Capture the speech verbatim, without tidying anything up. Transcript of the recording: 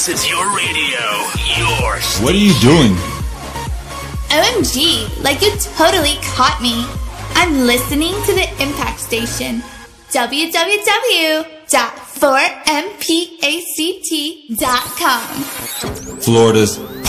It's your radio, your station. What are you doing? O M G, like you totally caught me. I'm listening to the Impact Station. w w w dot four m pact dot com. Florida's